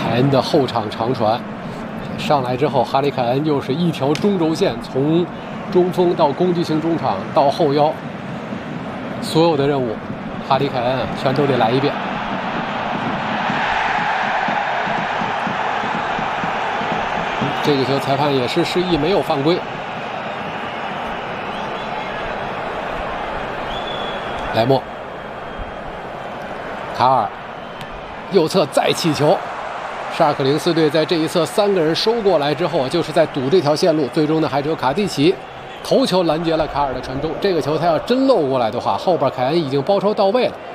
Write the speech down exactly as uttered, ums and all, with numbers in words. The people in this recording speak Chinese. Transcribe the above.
凯恩的后场长传上来之后，哈里凯恩又是一条中轴线，从中锋到攻击型中场到后腰，所有的任务，哈里凯恩全都得来一遍。这个球裁判也是示意没有犯规。莱莫，卡尔，右侧再起球。沙尔克零四队在这一侧三个人收过来之后，就是在堵这条线路。最终呢，还只有卡蒂奇头球拦截了卡尔的传中。这个球他要真漏过来的话，后边凯恩已经包抄到位了。